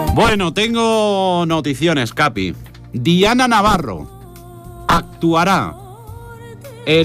Bueno, tengo noticiones, Capi. Diana Navarro actuará el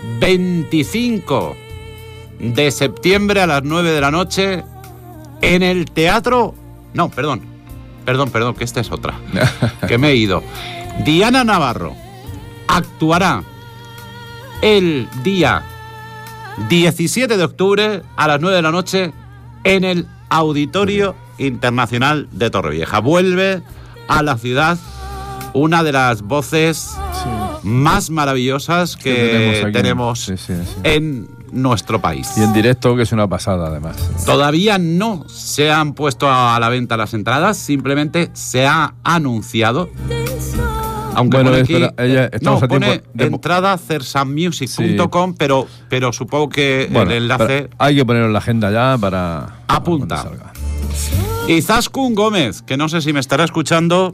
25 de septiembre a las 9 de la noche en el teatro... No, perdón, que esta es otra, que me he ido. Diana Navarro actuará el día 17 de octubre a las 9 de la noche en el Auditorio Internacional de Torrevieja. Vuelve a la ciudad una de las voces más maravillosas que tenemos en nuestro país. Y en directo, que es una pasada, además. Todavía no se han puesto a la venta las entradas, simplemente se ha anunciado. Aunque bueno, pone aquí, pone de entrada cersamusic.com, pero supongo que el enlace... Hay que ponerlo en la agenda ya para... Apunta. Izaskun Gómez, que no sé si me estará escuchando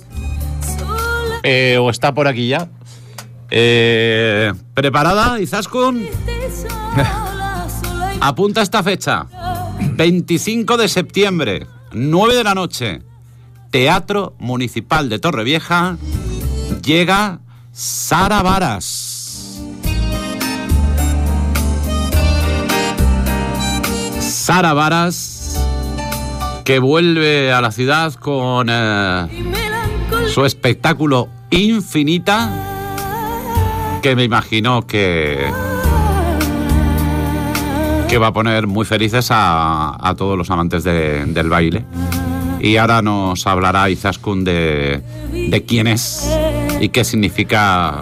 o está por aquí ya. ¿Preparada, Izaskun? Apunta esta fecha. 25 de septiembre, 9 de la noche. Teatro Municipal de Torrevieja. Llega Sara Varas. Sara Varas, que vuelve a la ciudad con su espectáculo Infinita, que me imagino que va a poner muy felices a todos los amantes del baile. Y ahora nos hablará Izaskun de quién es y qué significa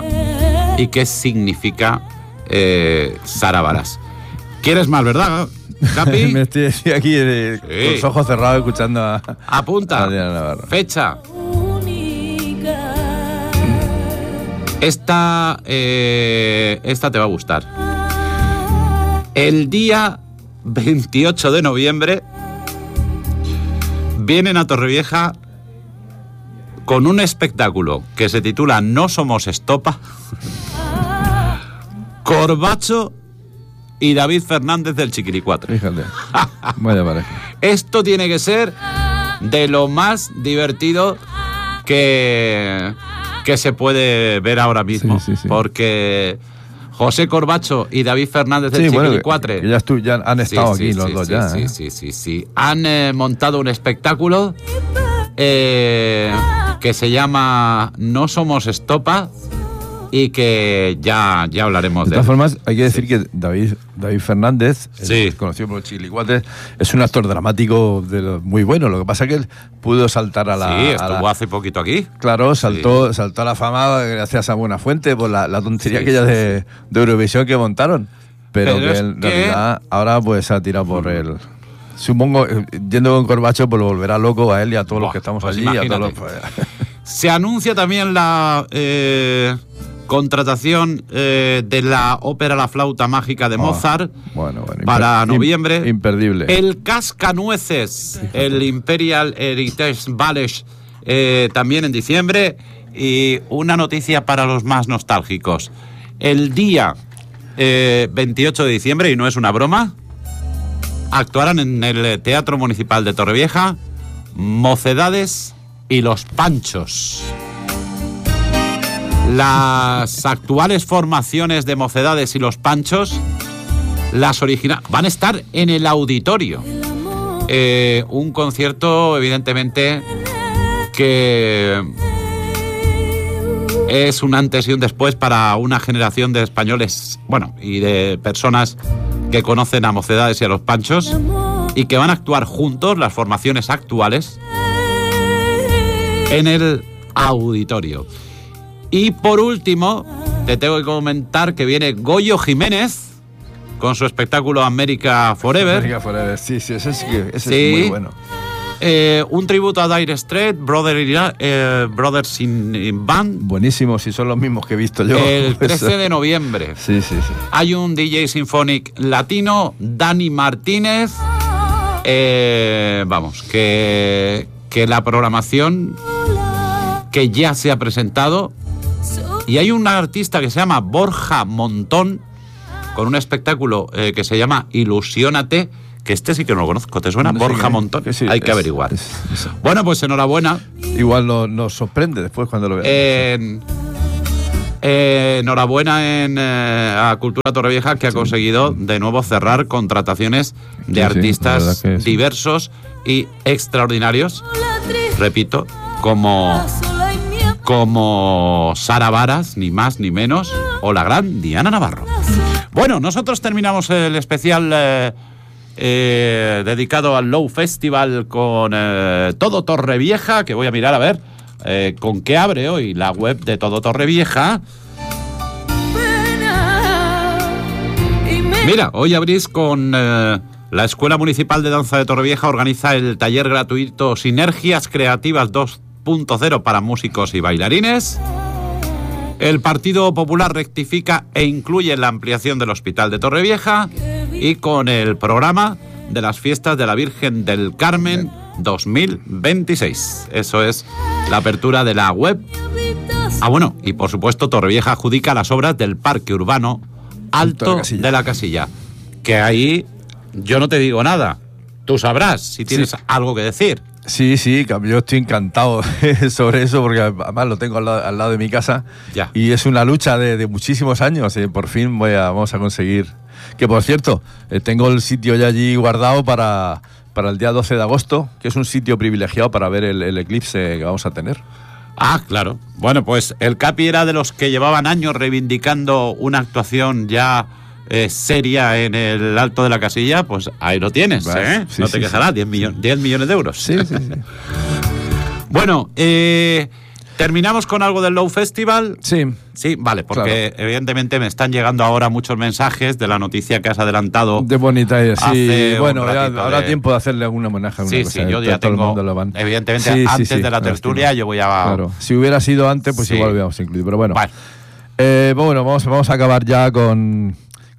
Sara Varas. ¿Quieres más, verdad, Capi? Me estoy aquí con los ojos cerrados escuchando a Diana Navarro. Fecha. Esta te va a gustar. El día 28 de noviembre vienen a Torrevieja con un espectáculo que se titula No somos estopa. Corbacho y David Fernández del Chiquilicuatre. Fíjate. Vaya pareja. Esto tiene que ser de lo más divertido que se puede ver ahora mismo. Sí. Porque José Corbacho y David Fernández del Chiquilicuatre... Bueno, ya han estado aquí los dos ya. Sí. Han montado un espectáculo que se llama No somos estopa y que ya hablaremos de él. De todas formas, hay que decir que David Fernández, conocido por los Chiquilicuatres, es un actor dramático muy bueno. Lo que pasa es que él pudo saltar a la... Sí, estuvo hace poquito aquí. Claro, saltó a la fama gracias a Buenafuente por la tontería aquella de Eurovisión que montaron. Pero que en realidad ahora pues se ha tirado por él. Supongo, yendo con Corbacho, pues lo volverá loco a él y a todos los que estamos allí. A todos Se anuncia también la... contratación de la ópera La Flauta Mágica de Mozart para noviembre. Imperdible. El Cascanueces, el Imperial Heritage Ballet, también en diciembre. Y una noticia para los más nostálgicos. El día 28 de diciembre, y no es una broma, actuarán en el Teatro Municipal de Torrevieja Mocedades y Los Panchos. Las actuales formaciones de Mocedades y Los Panchos, las originales, van a estar en el auditorio. Un concierto, evidentemente, que es un antes y un después para una generación de españoles, y de personas que conocen a Mocedades y a Los Panchos, y que van a actuar juntos, las formaciones actuales, en el auditorio. Y por último, te tengo que comentar que viene Goyo Jiménez con su espectáculo America Forever. America Forever, sí, ese es muy bueno. Un tributo a Dire Straits, Brothers in Band. Buenísimo, si son los mismos que he visto yo. El 13 de noviembre. Sí. Hay un DJ Symphonic latino, Dani Martínez. Que la programación que ya se ha presentado. Y hay un artista que se llama Borja Montón, con un espectáculo que se llama Ilusiónate, que este sí que no lo conozco. ¿Te suena? No sé Borja qué. Montón. Sí, Hay que averiguar. Bueno, pues enhorabuena. Igual nos sorprende después cuando lo veamos. Enhorabuena a Cultura Torrevieja, que ha conseguido de nuevo cerrar contrataciones de artistas diversos y extraordinarios. Repito, como Sara Varas, ni más ni menos, o la gran Diana Navarro. Bueno, nosotros terminamos el especial dedicado al Low Festival con Todo Torrevieja, que voy a mirar a ver con qué abre hoy la web de Todo Torrevieja. Mira, hoy abrís con la Escuela Municipal de Danza de Torrevieja, organiza el taller gratuito Sinergias Creativas 2.0 para músicos y bailarines. El Partido Popular rectifica e incluye la ampliación del Hospital de Torrevieja, y con el programa de las Fiestas de la Virgen del Carmen 2026. Eso es la apertura de la web. Bueno, y por supuesto Torrevieja adjudica las obras del Parque Urbano Alto de la Casilla. Que ahí yo no te digo nada. Tú sabrás si tienes algo que decir. Sí, yo estoy encantado sobre eso, porque además lo tengo al lado de mi casa. Ya. Y es una lucha de muchísimos años. Por fin vamos a conseguir. Que por cierto, tengo el sitio ya allí guardado para el día 12 de agosto, que es un sitio privilegiado para ver el eclipse que vamos a tener. Claro. Bueno, pues el Capi era de los que llevaban años reivindicando una actuación ya seria en el Alto de la Casilla. Pues ahí lo tienes, ¿eh? Sí, no te quejarás, 10 millones de euros. Sí. Bueno, ¿terminamos con algo del Low Festival? Sí. Sí, vale, porque evidentemente me están llegando ahora muchos mensajes de la noticia que has adelantado. De bonita idea, sí. Bueno, ya habrá tiempo de hacerle algún homenaje a una cosa. Sí, yo ya tengo, evidentemente, antes de la tertulia yo voy a... Claro, si hubiera sido antes, pues igual lo hubiéramos incluido, pero bueno. Vale. Vamos a acabar ya con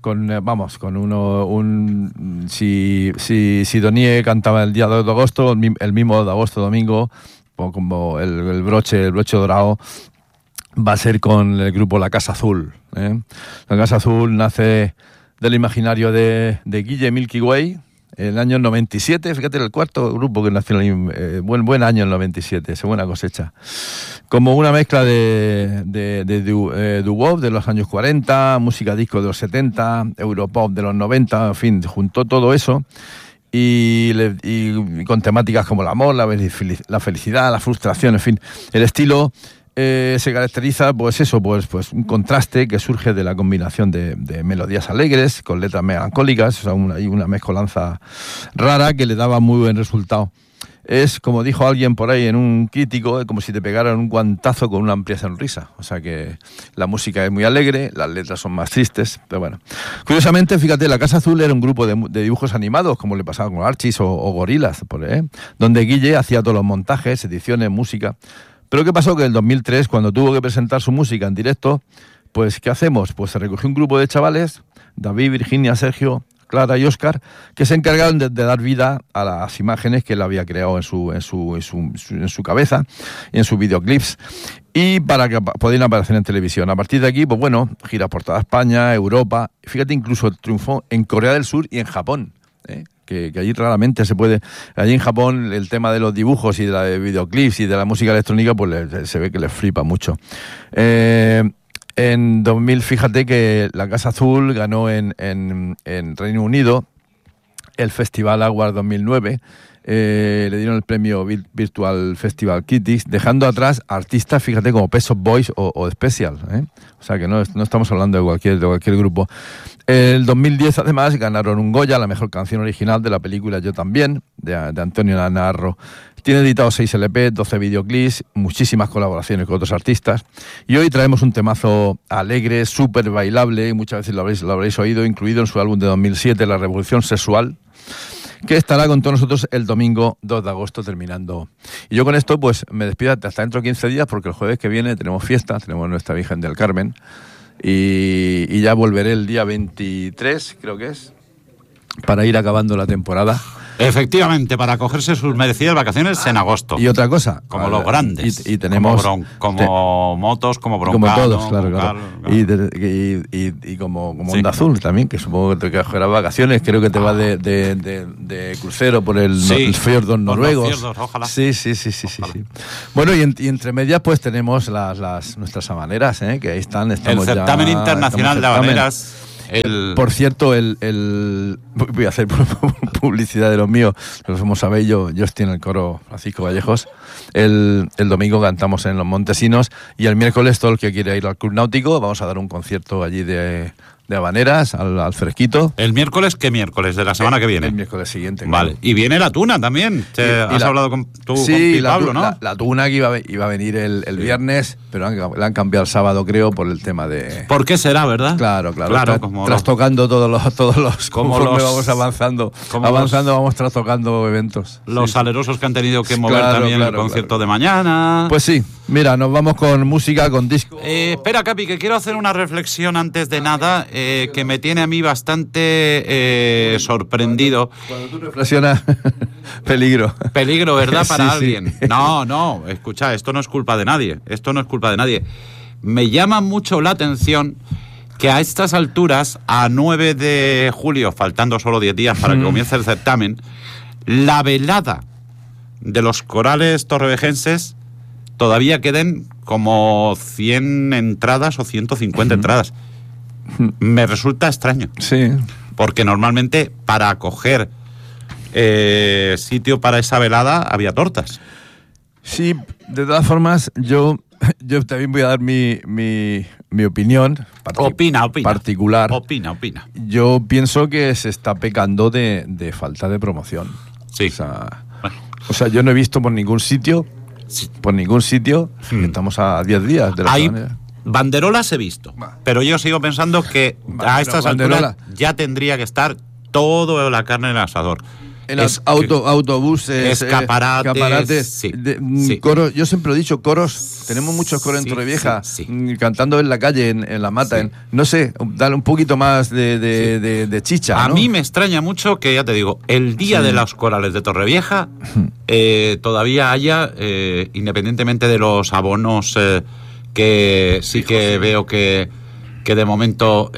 si Donie cantaba el día 2 de agosto, el mismo 2 de agosto, domingo, como el broche dorado, va a ser con el grupo La Casa Azul. La Casa Azul nace del imaginario de Guille Milky Way en el año 97, fíjate, el cuarto grupo que nació en el buen año el 97, esa buena cosecha. Como una mezcla de doo-wop de los años 40, música disco de los 70, europop de los 90, en fin, juntó todo eso y con temáticas como el amor, la felicidad, la frustración, en fin. El estilo se caracteriza, pues un contraste que surge de la combinación de melodías alegres con letras melancólicas, o sea, hay una mezcolanza rara que le daba muy buen resultado. Es, como dijo alguien por ahí en un crítico, como si te pegaran un guantazo con una amplia sonrisa. O sea que la música es muy alegre, las letras son más tristes, pero bueno. Curiosamente, fíjate, La Casa Azul era un grupo de dibujos animados, como le pasaba con Archis o Gorilas, donde Guille hacía todos los montajes, ediciones, música. Pero ¿qué pasó? Que en el 2003, cuando tuvo que presentar su música en directo, pues ¿qué hacemos? Pues se recogió un grupo de chavales, David, Virginia, Sergio, Clara y Óscar, que se encargaron de dar vida a las imágenes que él había creado en su cabeza y en sus videoclips, y para que pudieran aparecer en televisión. A partir de aquí, pues bueno, gira por toda España, Europa, fíjate, incluso triunfó en Corea del Sur y en Japón, que allí raramente se puede. Allí en Japón el tema de los dibujos y de los videoclips y de la música electrónica, pues se ve que les flipa mucho. En 2000, fíjate que La Casa Azul ganó en Reino Unido el Festival Award 2009. Le dieron el premio Virtual Festival Critics, dejando atrás artistas, fíjate, como Pet Shop Boys o Special, O sea que no estamos hablando de cualquier grupo. El 2010, además, ganaron un Goya, la mejor canción original de la película Yo También, de Antonio Navarro. Tiene editado 6 LP, 12 videoclips, muchísimas colaboraciones con otros artistas. Y hoy traemos un temazo alegre, súper bailable, muchas veces lo habréis oído, incluido en su álbum de 2007, La Revolución Sexual, que estará con todos nosotros el domingo 2 de agosto terminando. Y yo con esto pues me despido hasta dentro de 15 días, porque el jueves que viene tenemos fiesta, tenemos nuestra Virgen del Carmen, y ya volveré el día 23, creo que es, para ir acabando la temporada. Efectivamente, para cogerse sus merecidas vacaciones en agosto. Y otra cosa. Como los grandes. Y tenemos... Como motos, como Broncano. Como todos, claro. Y como Onda Azul también, que supongo que te quedas con las vacaciones. Creo que te vas de crucero por el fiordos noruegos. Los fiordos, ojalá. Sí. Bueno, y entre medias pues tenemos nuestras habaneras, que ahí están. El certamen internacional de habaneras. Por cierto, voy a hacer publicidad de los míos, pero como sabéis, yo estoy en el coro Francisco Vallejos. El domingo cantamos en Los Montesinos y el miércoles todo el que quiera ir al Club Náutico vamos a dar un concierto allí de habaneras al fresquito. ¿El miércoles qué miércoles? ¿De la semana que viene? El miércoles siguiente. Vale. Claro. Y viene la Tuna también. ¿Has hablado con Pablo, no? La Tuna que iba a venir el viernes, pero la han cambiado el sábado, creo, por el tema de... ¿Por qué será, verdad? Claro. Trastocando todos los... Conforme vamos avanzando, vamos trastocando eventos. Los salerosos que han tenido que mover también el concierto de mañana. Pues sí. Mira, nos vamos con música, con disco. Espera, Capi, que quiero hacer una reflexión antes de nada, que me tiene a mí bastante sorprendido. Cuando tú reflexionas, peligro. Peligro, ¿verdad? Para alguien. Sí. No, escucha, esto no es culpa de nadie. Me llama mucho la atención que a estas alturas, a 9 de julio, faltando solo 10 días para que comience el certamen, la velada de los corales torrevejenses todavía queden como 100 entradas o 150 entradas. Me resulta extraño. Sí. Porque normalmente para acoger sitio para esa velada había tortas. Sí, de todas formas, yo también voy a dar mi opinión opina. particular. Opina. Yo pienso que se está pecando de falta de promoción. Sí. O sea, yo no he visto por ningún sitio, estamos a 10 días de la semana. Banderolas he visto, pero yo sigo pensando que a estas alturas ya tendría que estar todo la carne en el asador. En los autobuses, escaparates, sí. Coros, yo siempre he dicho coros, tenemos muchos coros en Torrevieja, cantando en la calle, en la mata, no sé, darle un poquito más de chicha. A mí me extraña mucho que, ya te digo, el día de los corales de Torrevieja todavía haya, independientemente de los abonos que que veo que de momento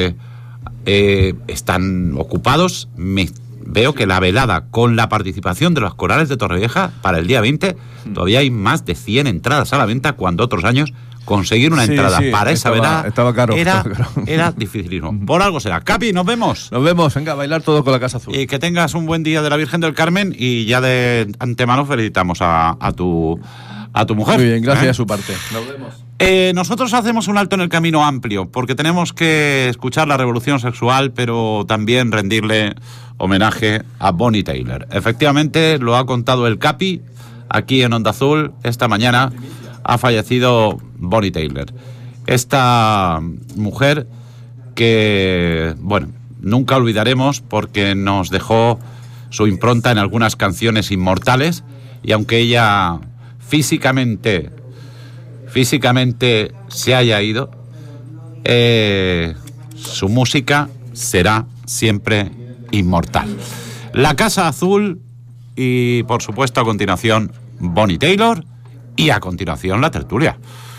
están ocupados, veo que la velada con la participación de los corales de Torrevieja para el día 20 todavía hay más de 100 entradas a la venta, cuando otros años conseguir una entrada para esa velada era dificilísimo. Por algo será. Capi, nos vemos. Venga, a bailar todo con la Casa Azul. Y que tengas un buen día de la Virgen del Carmen, y ya de antemano felicitamos a tu mujer. Muy bien, gracias a su parte. Nos vemos. Nosotros hacemos un alto en el camino amplio, porque tenemos que escuchar la revolución sexual, pero también rendirle homenaje a Bonnie Tyler. Efectivamente, lo ha contado el Capi aquí en Onda Azul. Esta mañana ha fallecido Bonnie Tyler. Esta mujer que, nunca olvidaremos, porque nos dejó su impronta en algunas canciones inmortales, y aunque ella físicamente se haya ido, su música será siempre inmortal. La Casa Azul y, por supuesto, a continuación Bonnie Tyler, y a continuación la tertulia.